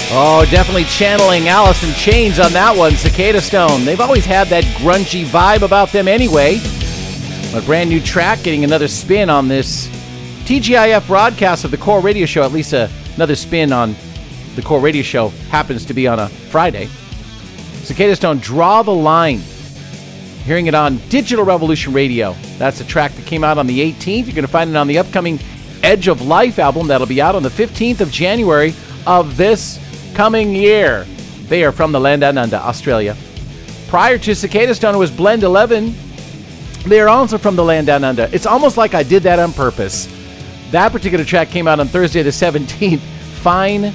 Oh, definitely channeling Alice in Chains on that one, Cicada Stone. They've always had that grungy vibe about them anyway. A brand new track getting another spin on this TGIF broadcast of the Core Radio Show. At least another spin on the Core Radio Show happens to be on a Friday. Cicada Stone, Draw the Line. Hearing it on Digital Revolution Radio. That's a track that came out on the 18th. You're going to find it on the upcoming Edge of Life album that'll be out on the 15th of January of this coming year. They are from the land down under, Australia. Prior to Cicada Stone was Blend 11. They are also from the land down under. It's almost like I did that on purpose. That particular track came out on Thursday the 17th. Fine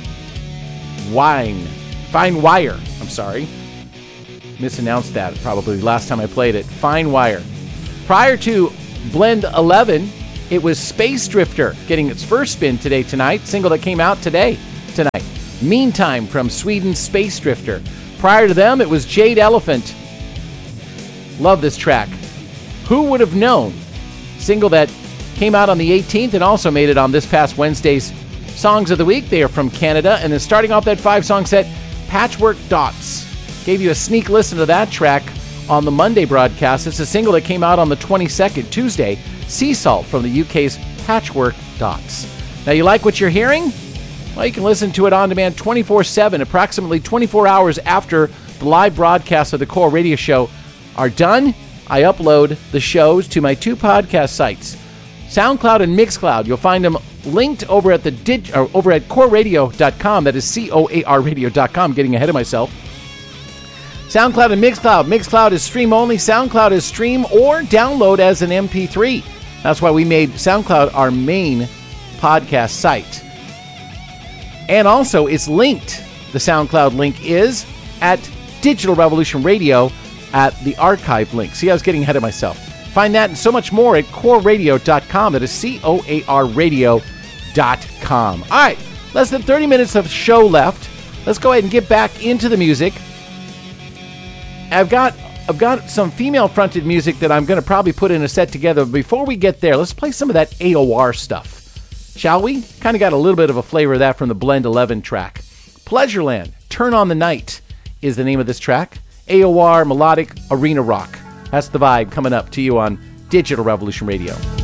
Wire. I'm sorry. Mispronounced that probably last time I played it. Fine Wire. Prior to Blend 11, it was Space Drifter getting its first spin tonight. Single that came out tonight. Meantime from Sweden, Space Drifter. Prior to them, it was Jade Elephant. Love this track. Who Would Have Known? Single that came out on the 18th and also made it on this past Wednesday's Songs of the Week. They are from Canada. And then starting off that 5-song set, Patchwork Dots. Gave you a sneak listen to that track on the Monday broadcast. It's a single that came out on the 22nd, Tuesday, Sea Salt from the UK's Patchwork Dots. Now, you like what you're hearing? Well, you can listen to it on demand 24/7, approximately 24 hours after the live broadcasts of the Core Radio Show are done. I upload the shows to my 2 podcast sites, SoundCloud and Mixcloud. You'll find them linked over at over at coreradio.com. That is COARradio.com. Getting ahead of myself. SoundCloud and Mixcloud. Mixcloud is stream only. SoundCloud is stream or download as an MP3. That's why we made SoundCloud our main podcast site. And also, it's linked. The SoundCloud link is at Digital Revolution Radio at the archive link. See, I was getting ahead of myself. Find that and so much more at coreradio.com. That is COARradio.com. All right, less than 30 minutes of show left. Let's go ahead and get back into the music. I've got some female-fronted music that I'm going to probably put in a set together. Before we get there, let's play some of that AOR stuff. Shall we? Kind of got a little bit of a flavor of that from the Blend 11 track. Pleasureland, Turn on the Night is the name of this track. AOR, melodic arena rock. That's the vibe coming up to you on Digital Revolution Radio.